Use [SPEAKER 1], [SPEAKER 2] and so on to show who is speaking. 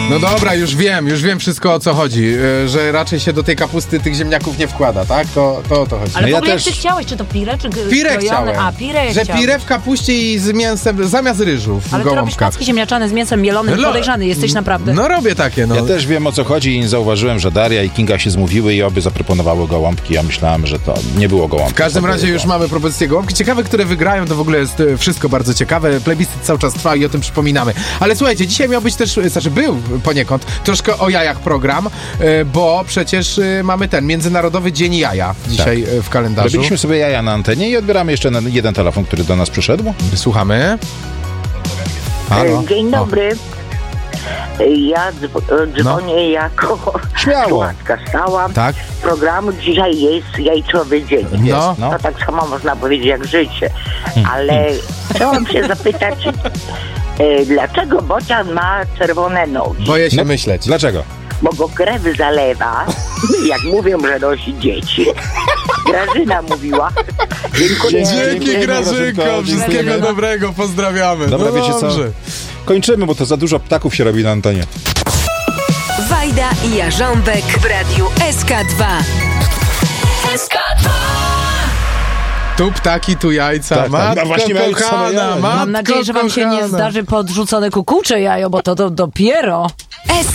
[SPEAKER 1] No dobra, już wiem wszystko, o co chodzi, że raczej się do tej kapusty tych ziemniaków nie wkłada, tak? To o to chodzi.
[SPEAKER 2] Ale
[SPEAKER 3] No
[SPEAKER 2] w ogóle
[SPEAKER 3] ja
[SPEAKER 2] jak ty
[SPEAKER 3] też-
[SPEAKER 2] chciałeś, czy to pire, czy
[SPEAKER 1] Pirę
[SPEAKER 2] krojone?
[SPEAKER 1] chciałem,
[SPEAKER 2] A, pirę
[SPEAKER 1] że
[SPEAKER 2] chciałeś.
[SPEAKER 1] pirę w kapuście i z mięsem, zamiast ryżu w
[SPEAKER 2] Ale ty robisz
[SPEAKER 1] gołąbkach.
[SPEAKER 2] placki ziemniaczane z mięsem mielonym, podejrzany jesteś naprawdę.
[SPEAKER 1] No robię takie, no.
[SPEAKER 3] Ja też wiem, o co chodzi i zauważyłem, że Daria i Kinga się zmówiły i obie zaproponowały gołąbki. Ja myślałem, że to nie było gołąbki.
[SPEAKER 1] W każdym razie już mamy propozycje gołąbki. Ciekawe, które wygrają, to w ogóle jest wszystko bardzo ciekawe. Plebiscyt cały czas trwa i o tym przypominamy. Ale słuchajcie, dzisiaj miał być też, znaczy był poniekąd, troszkę o jajach program, bo przecież mamy ten Międzynarodowy Dzień Jaja dzisiaj w kalendarzu.
[SPEAKER 3] Robiliśmy sobie jaja na antenie i odbieramy jeszcze jeden telefon, który do nas przyszedł.
[SPEAKER 1] Słuchamy. Halo?
[SPEAKER 4] Dzień dobry. Ja dzwonię jako
[SPEAKER 3] Śmiało.
[SPEAKER 4] słuchaczka stała
[SPEAKER 1] Tak?
[SPEAKER 4] programu. Dzisiaj jest jajcowy dzień.
[SPEAKER 1] No.
[SPEAKER 4] To tak samo można powiedzieć jak życie. Ale chciałam się zapytać, dlaczego bocian ma czerwone nogi?
[SPEAKER 1] Boję się myśleć.
[SPEAKER 3] Dlaczego?
[SPEAKER 4] Bo go krew zalewa, jak mówią, że nosi dzieci. Grażyna mówiła. Dziękuję.
[SPEAKER 1] Dzięki Grażynko, wszystkiego
[SPEAKER 3] Dziękujemy.
[SPEAKER 1] dobrego, pozdrawiamy.
[SPEAKER 3] Dobra,
[SPEAKER 1] no
[SPEAKER 3] wiecie co?
[SPEAKER 1] dobrze.
[SPEAKER 3] Kończymy, bo to za dużo ptaków się robi na antenie.
[SPEAKER 5] Wajda i Jarząbek w radiu SK2. SK2.
[SPEAKER 1] Tu ptaki, tu jajca.
[SPEAKER 3] Tak, tak.
[SPEAKER 1] Matko
[SPEAKER 3] No właśnie miałem same
[SPEAKER 1] kochana,
[SPEAKER 3] jaja, nie?
[SPEAKER 1] matko
[SPEAKER 2] Mam nadzieję, że wam się nie
[SPEAKER 1] kochana.
[SPEAKER 2] zdarzy podrzucone kukułcze jajo, bo to dopiero.
[SPEAKER 5] SK2.